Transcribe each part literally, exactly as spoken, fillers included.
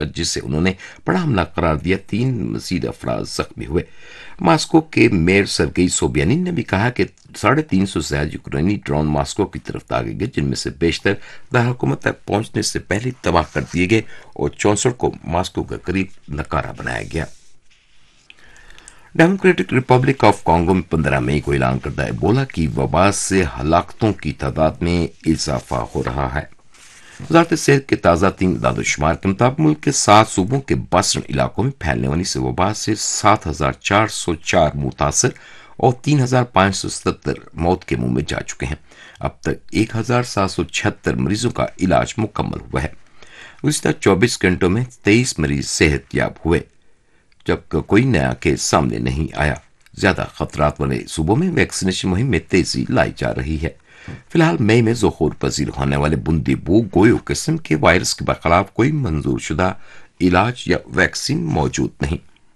जिसे उन्होंने बड़ा हमला करार दिया। तीन मजीद अफराद जख्मी हुए। मॉस्को के मेयर सरगेई सोबियानिन ने भी कहा कि साढ़े तीन सौ से ज्यादा यूक्रेनी ड्रोन मॉस्को की तरफ दागे गए, जिनमें से बेशतर दारकूमत तक पहुंचने से पहले ही तबाह कर दिए गए और चौसठ को मॉस्को के करीब नकारा बनाया गया। डेमोक्रेटिक रिपब्लिक ऑफ कॉन्गो में पंद्रह मई को ऐलान करदा एबोला की वबा से हलाकतों की तादाद में इजाफा हो रहा है। वजारत सेहत के ताज़ा तीन दादोशुमार के मुताबिक मुल्क के सात सूबों के बासठ इलाकों में फैलने वाली इस वबा से सात हजार चार सौ चार मुतासर और तीन हजार पाँच सौ सत्तर मौत के मुंह में जा चुके हैं। अब तक एक हजार सात सौ छिहत्तर मरीजों का इलाज मुकम्मल हुआ है। गुज़िश्ता चौबीस घंटों में तेईस मरीज सेहतयाब हुए, जबकि कोई नया केस सामने नहीं आया। ज्यादा खतरात वाले सूबों में वैक्सीनेशन मुहिम में तेजी लाई जा रही है। फिलहाल मई में ज़ोहूर पजीर होने वाले बूंदी बू गोयो किस्म के वायरस के खिलाफ कोई मंजूर शुदा इलाज या वैक्सीन मौजूद नहीं।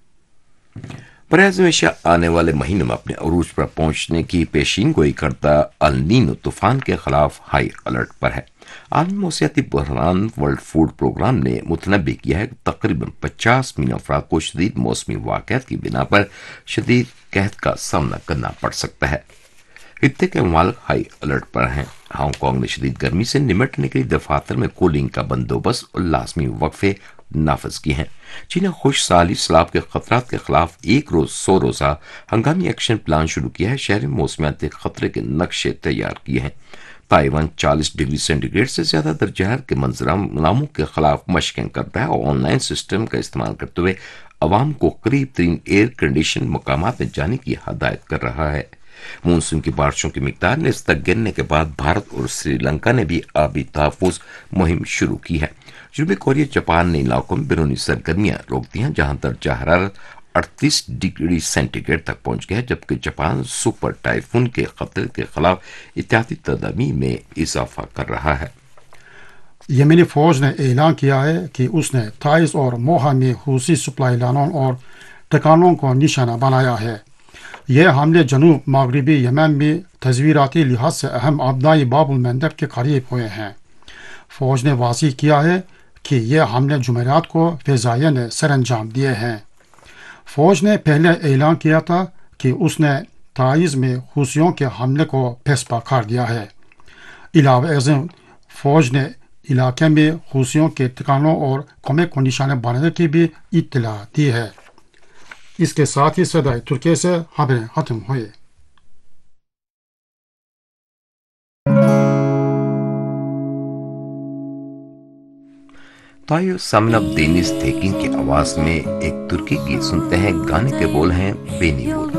बराज़ एशिया आने वाले महीनों में अपने अरूज पर पहुंचने की पेशीन गोई करता अल नीनो तूफान के खिलाफ हाई अलर्ट पर है। आलमी मौसमियाती बहरान वर्ल्ड फूड प्रोग्राम ने मुतनबी किया है कि तकरीबन पचास मिलियन अफराद को शदीद मौसमी वाक़यात की बिना पर शदीद कहत का सामना करना पड़ सकता है। खित्ते के मालिक हाई अलर्ट पर हैं। हांगकांग ने शदीद गर्मी से निमटने के लिए दफातर में कूलिंग का बंदोबस्त और लाजमी वक्फे नाफज किए हैं। चीन ने खुश साली सैलाब के खतरात के खिलाफ एक रोज सौ रोजा हंगामी एक्शन प्लान शुरू किया है। शहरी मौसमियाती खतरे के नक्शे तैयार किए हैं। ताइवान चालीस डिग्री सेंटीग्रेड से ज्यादा दर्जा के मंजरानामों के खिलाफ मशकें करता है और ऑनलाइन सिस्टम का इस्तेमाल करते हुए अवाम को करीब तीन एयर कंडीशन मकामात में जाने की हदायत कर रहा है। मानसून की बारिशों की मिकदार ने तक गिरने के बाद भारत और श्रीलंका ने भी आबी तहफ़्फ़ुज़ मुहिम शुरू की है। जनूबी कोरिया जापान ने इलाकों में बैरूनी सरगर्मियां रोक दी हैं, जहां दर्जा हरारत अड़तीस डिग्री सेंटीग्रेड तक पहुंच गया है, जबकि जापान सुपर टाइफून के खतरे के खिलाफ एहतियाती तदाबीर में इजाफा कर रहा है। यमनी फौज ने ऐलान किया है कि उसने ताइज और मोहा में हूसी सप्लाई लाइनों और ठिकानों को निशाना बनाया है। यह हमले जनूब मगरबी यमन में तस्वीराती लिहाज से अहम आबदाई बाबुल मंदब के करीब हुए हैं। फौज ने वाज़ेह किया है कि यह हमले जुमेरात को फ़िज़ाइया ने सरअंजाम दिए हैं। फौज ने पहले ऐलान किया था कि उसने ताइज़ में हूसियों के हमले को फैसला कर दिया है। इलावा अज़म फौज ने इलाके में हूसियों के ठिकानों और कौमे को निशाने बनाने की भी इत्तला दी है। इसके साथ ही सदाई तुर्की से खबरें खत्म हुई। तो आइए सामने अब डेनिस थेकिन की आवाज में एक तुर्की गीत सुनते हैं। गाने के बोल हैं बेनी बोल।